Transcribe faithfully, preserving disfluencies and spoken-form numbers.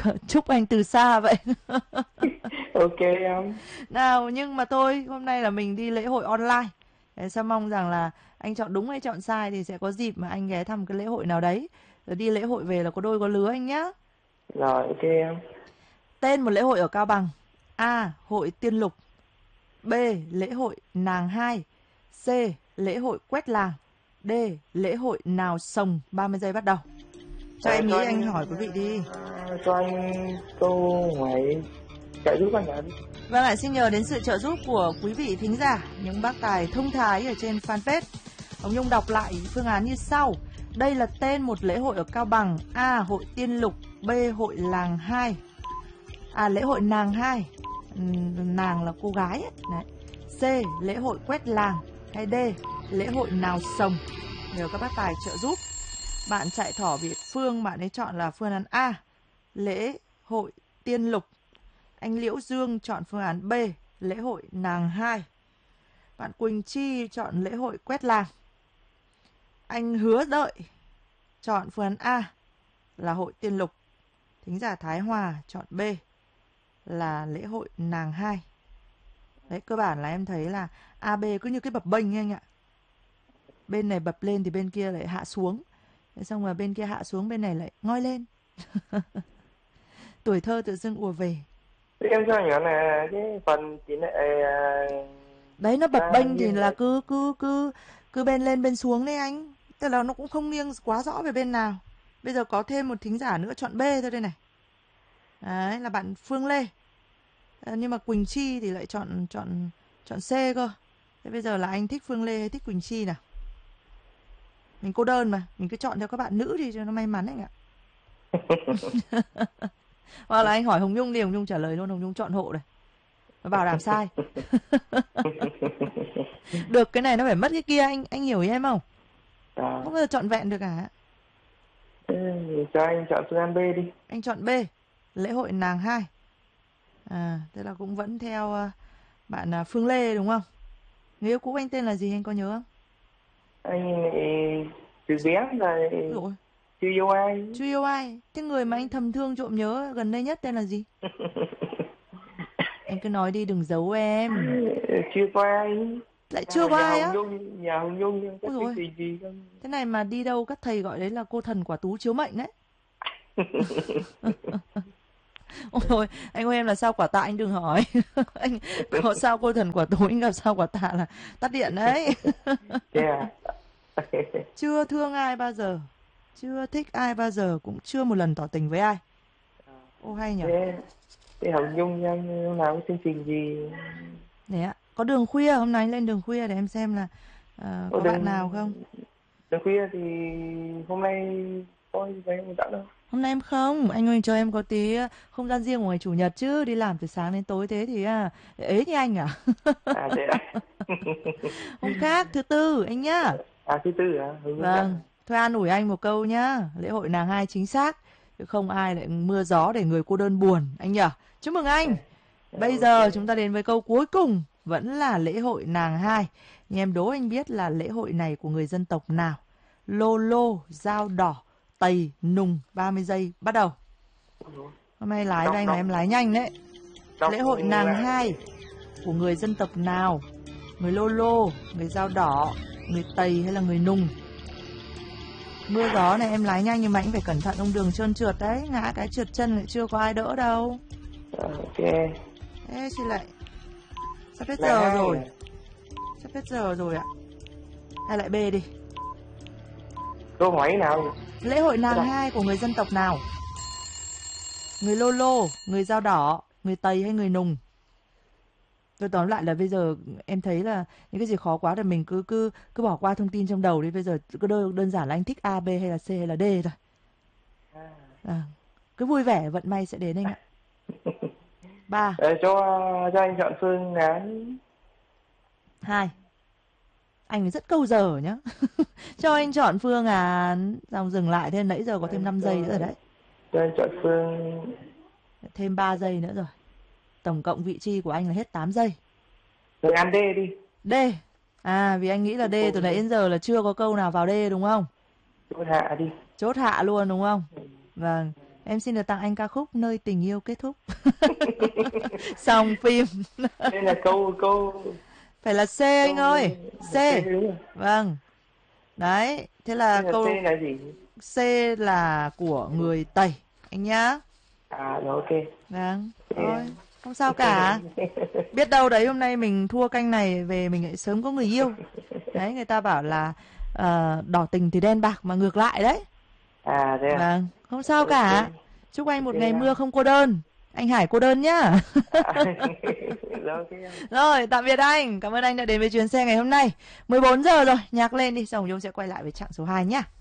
chúc anh từ xa vậy. Ok em. Nào, nhưng mà thôi, hôm nay là mình đi lễ hội online. Thế sao mong rằng là anh chọn đúng hay chọn sai thì sẽ có dịp mà anh ghé thăm cái lễ hội nào đấy. Rồi đi lễ hội về là có đôi có lứa anh nhá. Rồi ok em. Tên một lễ hội ở Cao Bằng. A. Hội Tiên Lục. B. Lễ hội Nàng Hai. C. Lễ hội Quét Làng. D. Lễ hội Nào Sồng. ba mươi giây bắt đầu. Cho Ờ, em cho nghĩ anh anh hỏi quý vị đi. ờ, cho anh câu ngoài chạy giúp anh ạ. Và lại xin nhờ đến sự trợ giúp của quý vị thính giả, những bác tài thông thái ở trên fanpage. Hồng Nhung đọc lại phương án như sau. Đây là tên một lễ hội ở Cao Bằng. A. Hội Tiên Lục. B. Hội Làng Hai. À, lễ hội Nàng Hai. Ừm, Nàng là cô gái ấy. Đấy. C. Lễ hội Quét Làng. Hay D. Lễ hội Nào Sồng. Nhờ các bác tài trợ giúp. Bạn chạy thỏ Việt Phương, bạn ấy chọn là phương án A. Lễ hội Tiên Lục. Anh Liễu Dương chọn phương án B. Lễ hội Nàng Hai. Bạn Quỳnh Chi chọn lễ hội Quét Làng. Anh Hứa Đợi chọn phương án A là hội Tiên Lục. Thính giả Thái Hòa chọn B là lễ hội Nàng Hai. Đấy, cơ bản là em thấy là A, B cứ như cái bập bênh anh ạ. Bên này bập lên thì bên kia lại hạ xuống. Thế xong rồi bên kia hạ xuống, bên này lại ngoi lên. Tuổi thơ tự dưng ùa về. Thế em cho nhỏ là cái phần tỷ lệ Đấy, nó bập à, bênh thì nghiêng là về. cứ cứ cứ cứ bên lên bên xuống đấy anh. Tức là nó cũng không nghiêng quá rõ về bên nào. Bây giờ có thêm một thính giả nữa chọn B thôi đây này. Đấy là bạn Phương Lê. À, nhưng mà Quỳnh Chi thì lại chọn chọn chọn C cơ. Thế bây giờ là anh thích Phương Lê hay thích Quỳnh Chi nào? Mình cô đơn mà, mình cứ chọn cho các bạn nữ đi cho nó may mắn anh ạ. Hoặc là anh hỏi Hồng Nhung đi, Hồng Nhung trả lời luôn, Hồng Nhung chọn hộ này. Nó bảo đảm sai. Được cái này nó phải mất cái kia, anh anh hiểu ý em không? À, Không bao giờ trọn vẹn được cả. thế thì cho anh chọn phương án B đi. Anh chọn B, lễ hội Nàng Hai. À, thế là cũng vẫn theo uh, bạn uh, Phương Lê đúng không? Người yêu cũ anh tên là gì anh có nhớ không? Anh lại từ bé là Rồi, chưa yêu ai. chưa yêu ai. Thế người mà anh thầm thương trộm nhớ gần đây nhất tên là gì? Anh cứ nói đi đừng giấu em. Chưa có ai. Lại chưa À, có nhà ai Hồng á? Nhung, nhà Hồng Nhung có Ôi chương rồi, trình gì không? thế này mà đi đâu các thầy gọi đấy là cô thần quả tú chiếu mệnh đấy. Ôi ôi, anh ơi em là sao quả tạ anh đừng hỏi. Anh có sao cô thần quả tú anh gặp sao quả tạ là tắt điện đấy. Thế à? Chưa thương ai bao giờ, chưa thích ai bao giờ, cũng chưa một lần tỏ tình với ai. Ô hay nhỉ. Thế, thế Hồng Nhung em làm cái chương trình gì? Đấy ạ, có đường khuya, hôm nay anh lên đường khuya để em xem là ờ, Ô có bạn đừng, nào không. đừng khuya thì hôm nay tôi về không dẫn đâu. Hôm nay em không, anh ơi cho em có tí ờ, không gian riêng của ngày chủ nhật chứ, đi làm từ sáng đến tối thế thì à, ế như anh à. À thế à? Hôm khác thứ tư anh nhá. À thứ tư hả? Hồng Nhung dẫn Vâng, à? thôi an ủi anh một câu nhá. Lễ hội nàng hai chính xác. Chứ không ai lại mưa gió để người cô đơn buồn anh nhở. Chúc mừng À, anh. Bây ok. giờ chúng ta đến với câu cuối cùng. Vẫn là lễ hội nàng hai. Nhưng em đố anh biết là lễ hội này của người dân tộc nào? Lô lô, dao đỏ, tày, nùng. ba mươi giây bắt đầu. Hôm nay lái với Đọc anh là đọc em lái nhanh đấy. đọc Lễ hội nàng lại. hai của người dân tộc nào? Người lô lô, người dao đỏ, người tày hay là người nùng? Mưa gió này em lái nhanh nhưng mà anh phải cẩn thận, ông đường trơn trượt đấy, ngã cái trượt chân lại chưa có ai đỡ đâu. Ờ, ok. Ê chị lại, sắp hết Là giờ hai rồi, à? sắp hết giờ rồi ạ. Hay lại B đi. Câu hỏi nào nhỉ? Lễ hội nàng Đọc. hai của người dân tộc nào? Người lô lô, người dao đỏ, người tây hay người nùng? Tôi tóm lại là bây giờ em thấy là những cái gì khó quá thì mình cứ cứ cứ bỏ qua thông tin trong đầu đi. Bây giờ cứ đơn, đơn giản là anh thích A, B hay là C hay là D thôi. À, cứ vui vẻ vận may sẽ đến anh ạ. Ba, Ờ, cho cho anh chọn phương án. hai. Anh rất câu giờ nhá. Cho anh chọn phương án. Xong dừng lại thêm, nãy giờ có thêm năm cho, giây nữa rồi đấy. cho anh chọn phương Thêm ba giây nữa rồi. Tổng cộng vị trí của anh là hết tám giây. phương án D đi. D. À vì anh nghĩ là D từ nãy đến giờ là chưa có câu nào vào D đúng không? Chốt hạ đi. Chốt hạ luôn đúng không? Vâng. Em xin được tặng anh ca khúc Nơi tình yêu kết thúc. Xong phim. Đây là câu câu Phải là C anh câu ơi. C. C đúng rồi. Vâng. Đấy, thế là Đây là câu C là gì? C là của người Tây anh nhá. À rồi ok. Vâng. Ok. Thôi, không sao cả. Biết đâu đấy hôm nay mình thua canh này về mình lại sớm có người yêu. Đấy, người ta bảo là ờ, đỏ tình thì đen bạc mà ngược lại đấy. À thế à? Vâng, không sao Ok. cả. Chúc anh một Ok ngày ạ. mưa không cô đơn. Anh Hải cô đơn nhá. À, rồi ok. Rồi, tạm biệt anh. Cảm ơn anh đã đến với chuyến xe ngày hôm nay. mười bốn giờ rồi, nhạc lên đi, xong Nhung sẽ quay lại với chặng số hai nhá.